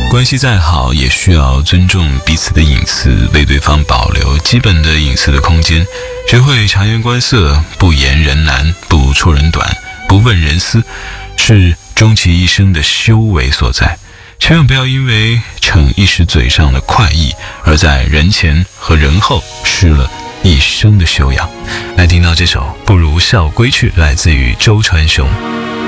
关系再好，也需要尊重彼此的隐私，为对方保留基本的隐私的空间。学会察言观色，不言人难，不戳人短，不问人私，是终其一生的修为所在。千万不要因为逞一时嘴上的快意，而在人前和人后失了一生的修养。来听到这首《不如笑归去》，来自于周传雄。